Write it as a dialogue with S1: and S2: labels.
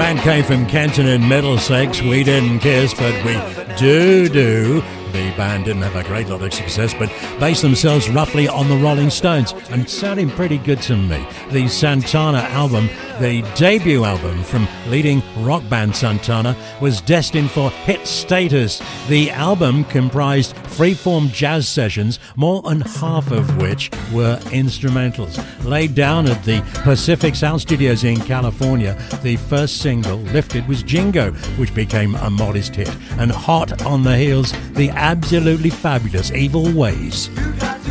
S1: band came from Kenton in Middlesex. We didn't kiss, but we do. The band didn't have a great lot of success, but based themselves roughly on the Rolling Stones and sounding pretty good to me. The Santana album, the debut album from leading rock band Santana, was destined for hit status. The album comprised freeform jazz sessions, more than half of which were instrumentals. Laid down at the Pacific Sound Studios in California, the first single, Lifted, was Jingo, which became a modest hit. And hot on the heels, the absolutely fabulous Evil Ways.